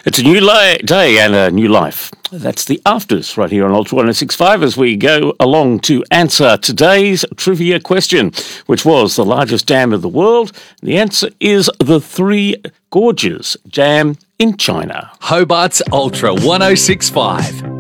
It's a new day and a new life. That's the afters right here on Ultra 1065 as we go along to answer today's trivia question, which was the largest dam of the world. The answer is the Three Gorges Dam in China. Hobart's Ultra 1065.